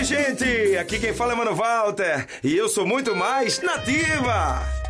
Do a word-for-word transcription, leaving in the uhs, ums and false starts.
Oi, gente! Aqui quem fala é Mano Walter e eu sou muito mais Nativa!